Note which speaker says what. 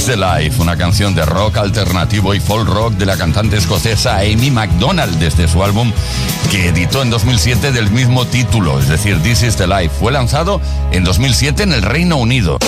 Speaker 1: the Life, una canción de rock alternativo y folk rock de la cantante escocesa Amy MacDonald desde su álbum que editó en 2007 del mismo título, es decir, This is the Life. Fue lanzado en 2007 en el Reino Unido.